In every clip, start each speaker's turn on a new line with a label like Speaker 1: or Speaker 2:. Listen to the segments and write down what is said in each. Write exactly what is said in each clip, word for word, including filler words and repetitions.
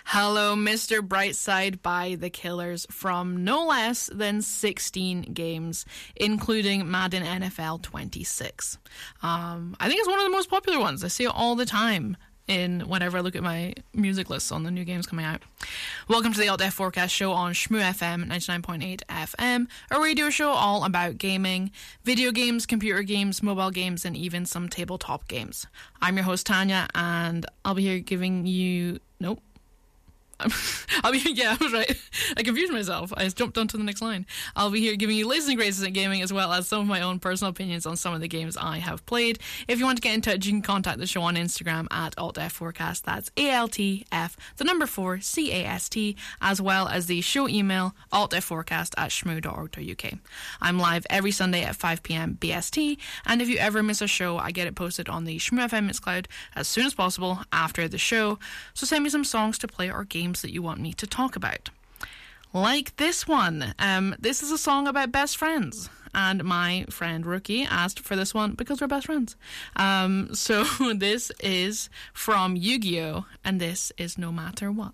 Speaker 1: Hello, Mister Brightside by The Killers from no less than sixteen games, including Madden N F L twenty-six. Um, I think it's one of the most popular ones. I see it all the time in whenever I look at my music lists on the new games coming out. Welcome to the Alt Def Forecast show on Shmoo F M ninety-nine point eight F M, a radio show all about gaming, video games, computer games, mobile games, and even some tabletop games. I'm your host, Tanya, and I'll be here giving you... Nope. I'll be yeah, I was right. I confused myself. I just jumped onto the next line. I'll be here giving you latest and greatest at gaming, as well as some of my own personal opinions on some of the games I have played. If you want to get in touch, you can contact the show on Instagram at AltFforecast. That's A L T F, the number four, C A S T, as well as the show email, altfforecast at shmoo dot org dot U K. I'm live every Sunday at five p.m. B S T, and if you ever miss a show, I get it posted on the Shmoo F M Mixcloud as soon as possible after the show. So send me some songs to play or games that you want me to talk about. Like this one. Um, this is a song about best friends, and my friend Rookie asked for this one because we're best friends. Um, so this is from Yu-Gi-Oh! And this is No Matter What.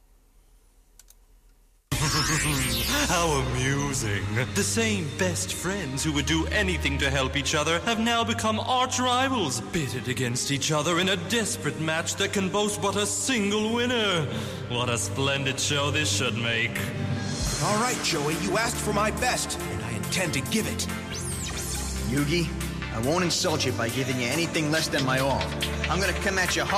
Speaker 2: How amusing. The same best friends who would do anything to help each other have now become arch rivals, pitted against each other in a desperate match that can boast but a single winner. What a splendid show this should make.
Speaker 3: All right, Joey, you asked for my best, and I intend to give it.
Speaker 4: Yugi, I won't insult you by giving you anything less than my all. I'm gonna come at you hard.